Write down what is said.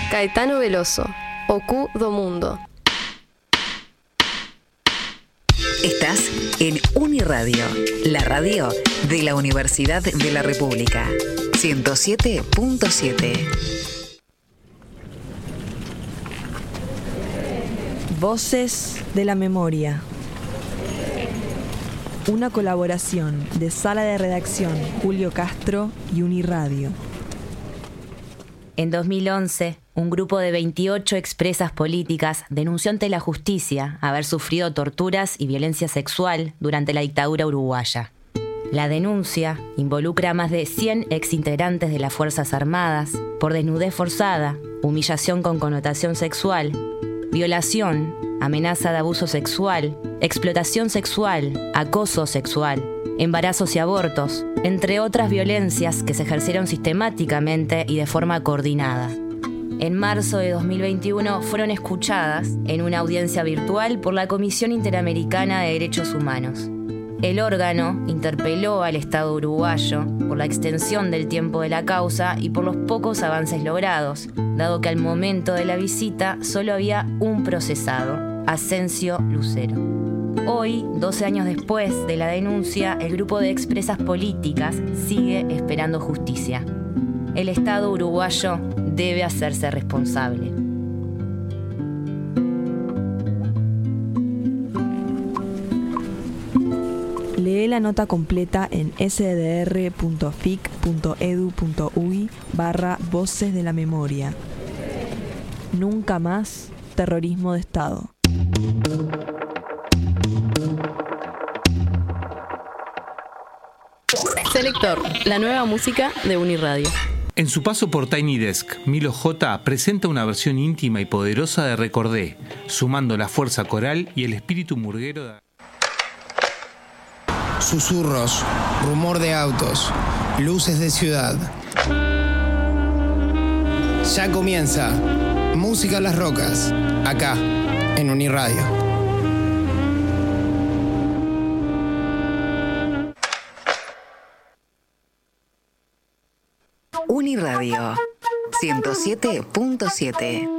Caetano Veloso, O Cu do Mundo. Estás en Uniradio, la radio de la Universidad de la República. 107.7. Voces de la Memoria. Una colaboración de Sala de Redacción Julio Castro y Uniradio. En 2011, un grupo de 28 expresas políticas denunció ante la justicia haber sufrido torturas y violencia sexual durante la dictadura uruguaya. La denuncia involucra a más de 100 exintegrantes de las Fuerzas Armadas por desnudez forzada, humillación con connotación sexual, violación, amenaza de abuso sexual, explotación sexual, acoso sexual, embarazos y abortos, entre otras violencias que se ejercieron sistemáticamente y de forma coordinada. En marzo de 2021 fueron escuchadas en una audiencia virtual por la Comisión Interamericana de Derechos Humanos. El órgano interpeló al Estado uruguayo por la extensión del tiempo de la causa y por los pocos avances logrados, dado que al momento de la visita solo había un procesado, Asensio Lucero. Hoy, 12 años después de la denuncia, el grupo de expresas políticas sigue esperando justicia. El Estado uruguayo debe hacerse responsable. Lee la nota completa en sdr.fic.edu.uy/Voces de la Memoria. Nunca más terrorismo de Estado. Selector, la nueva música de Uniradio. En su paso por Tiny Desk, Milo J presenta una versión íntima y poderosa de Recordé, sumando la fuerza coral y el espíritu murguero de... Susurros, rumor de autos, luces de ciudad. Ya comienza Música a las Rocas, acá, en Uniradio. Uniradio 107.7.